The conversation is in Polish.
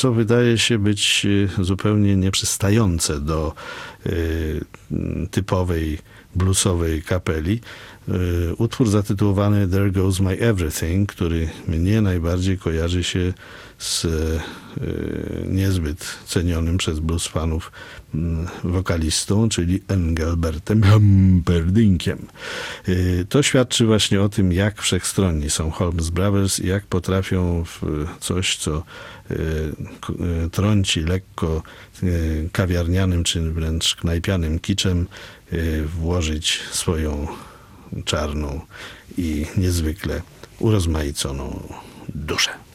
co wydaje się być zupełnie nieprzystające do typowej bluesowej kapeli. Utwór zatytułowany There Goes My Everything, który mnie najbardziej kojarzy się z niezbyt cenionym przez blues fanów wokalistą, czyli Engelbertem Humperdinkiem. To świadczy właśnie o tym, jak wszechstronni są Holmes Brothers i jak potrafią w coś, co trąci lekko kawiarnianym czy wręcz knajpianym kiczem, włożyć swoją czarną i niezwykle urozmaiconą duszę.